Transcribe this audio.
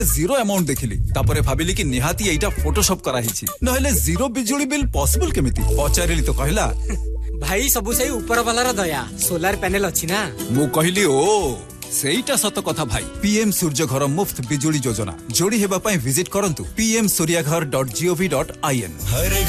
Zero amount देखिली तापरे भाबिली कि निहाती एटा फोटोशॉप करा हिची नहले जीरो बिजुली बिल पॉसिबल केमिति पचारिली तो कहला भाई सबु से ऊपर वाला रा दया सोलार पैनल अछि ना मु कहली ओ सेईटा सत कथा भाई पीएम सूर्य घर मुफ्त बिजुली योजना जोड़ी हेबा पई विजिट करंतु pmsuryaghar.gov.in।